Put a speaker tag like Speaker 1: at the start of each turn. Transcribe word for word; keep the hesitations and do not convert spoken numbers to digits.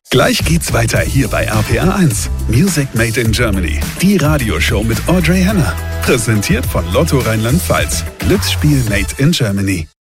Speaker 1: Gleich geht's weiter hier bei R P R eins. Music Made in Germany. Die Radioshow mit Audrey Henner. Präsentiert von Lotto Rheinland-Pfalz. Glücksspiel Made in Germany.